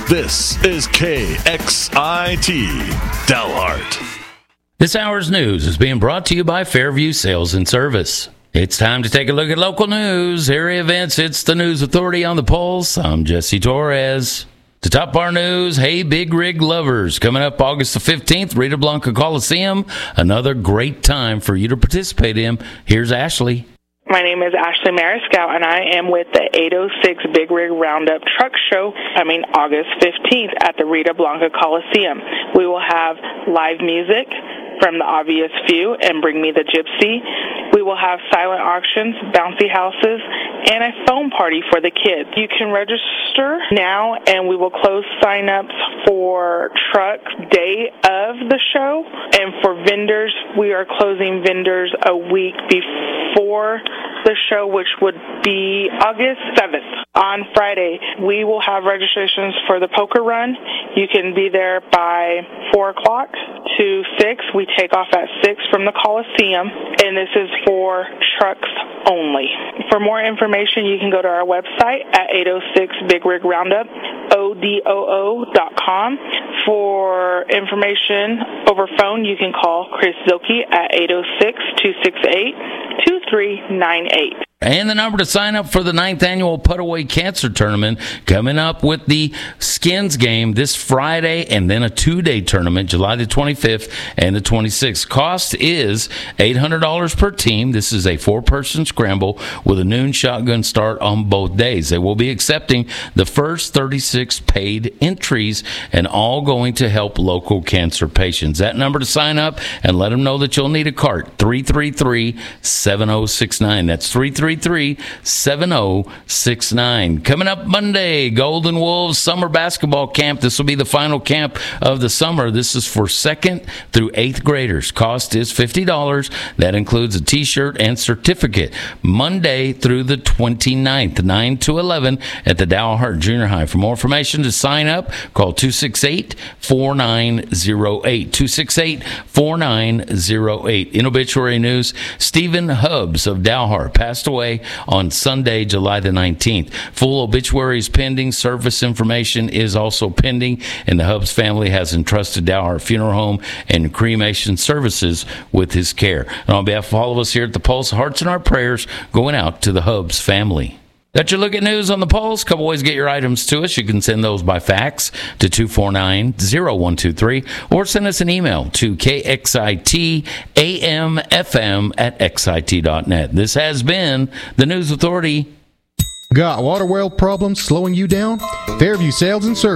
This is KXIT Dalhart. This hour's news is being brought to you by Fairview Sales and Service. It's time to take a look at local news, area events. It's the News Authority on the Pulse. I'm Jesse Torres. To top our news, hey, Big Rig lovers, coming up August the 15th, Rita Blanca Coliseum. Another great time for you to participate in. Here's Ashley. My name is Ashley Mariscal, and I am with the 806 Big Rig Roundup Truck Show coming August 15th at the Rita Blanca Coliseum. We will have live music from The Obvious Few and Bring Me the Gypsy. We will have silent auctions, bouncy houses, and a foam party for the kids. You can register now, and we will close sign-ups for truck day of the show. And for vendors, we are closing vendors a week before the show, which would be August 7th. On Friday, we will have registrations for the poker run. You can be there by 4 o'clock to 6. We take off at 6 from the Coliseum, and this is for trucks only. For more information, you can go to our website at 806 Big Rig Roundup, ODOO.com. For information over phone, you can call Chris Zilke at 806-268-2398. And the number to sign up for the 9th Annual Put-Away Cancer Tournament, coming up with the Skins game this Friday, and then a 2-day tournament, July the 25th and the 26th. Cost is $800 per team. This is a 4-person scramble with a noon shotgun start on both days. They will be accepting the first 36 paid entries, and all going to help local cancer patients. That number to sign up and let them know that you'll need a cart, 333-7069. That's 333-7069. Coming up Monday, Golden Wolves Summer Basketball Camp. This will be the final camp of the summer. This is for 2nd through 8th graders. Cost is $50. That includes a T-shirt and certificate. Monday through the 29th, 9 to 11 at the Dalhart Junior High. For more information to sign up, call 268-4908. 268-4908. In obituary news, Stephen Hubbs of Dalhart passed away on Sunday, July the 19th. Full obituaries pending. Service information is also pending, and the Hubbs family has entrusted Dalhart Funeral Home and cremation services with his care. And on behalf of all of us here at the Pulse, hearts and our prayers going out to the Hubbs family. That's your look at news on the Pulse. Couple ways to get your items to us. You can send those by fax to 249-0123 or send us an email to kxitamfm@xit.net. This has been the News Authority. Got water well problems slowing you down? Fairview Sales and Service